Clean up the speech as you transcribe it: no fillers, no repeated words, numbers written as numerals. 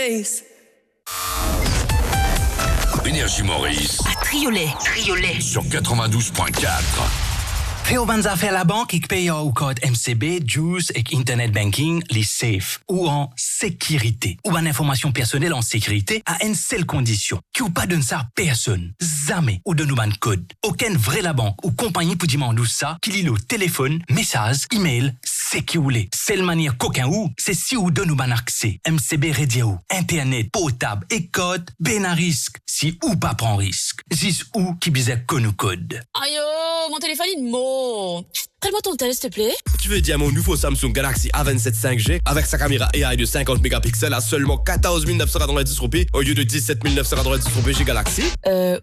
face. Énergie Maurice. À Triolet. Sur 92.4. Fais bonnes affaires la banque et paye au code MCB, Juice et Internet Banking, les safe ou en sécurité. Ou en information personnelle en sécurité à une seule condition. Qui ou pas donne ça à personne. Jamais ou donne un code. Aucun vrai la banque ou compagnie pour demander ça qu'il y a le téléphone, message, email, c'est qui ou les. Seule manière qu'aucun ou, c'est si ou donne un accès. MCB radio, Internet, potable et code, ben à risque. Si ou pas prend risque. Zis ou qui bisait qu'on nous code. Aïe, mon téléphone il me mord. Prends-moi ton tel, s'il te plaît. Tu veux dire mon nouveau Samsung Galaxy A27 5G avec sa caméra AI de 50 mégapixels à seulement 14 990 roupies au lieu de 17 990 roupies chez Galaxy?